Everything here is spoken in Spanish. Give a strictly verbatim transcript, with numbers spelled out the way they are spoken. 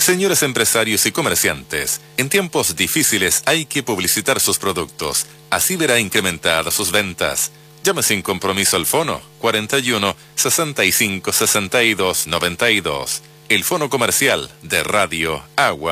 Señores empresarios y comerciantes, en tiempos difíciles hay que publicitar sus productos. Así verá incrementadas sus ventas. Llame sin compromiso al fono cuarenta y uno, sesenta y cinco, sesenta y dos, noventa y dos. El fono comercial de Radio Agua.